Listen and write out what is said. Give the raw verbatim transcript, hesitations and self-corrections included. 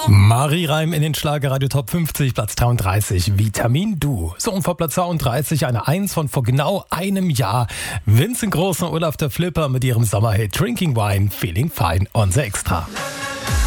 Marie Reim in den Schlagerradio Top fünfzig, Platz dreiunddreißig, Vitamin Du. So, und vor Platz zweiunddreißig eine Eins von vor genau einem Jahr. Vincent Groß und Olaf der Flipper mit ihrem Sommerhit Drinking Wine, Feeling Fine, unser Extra.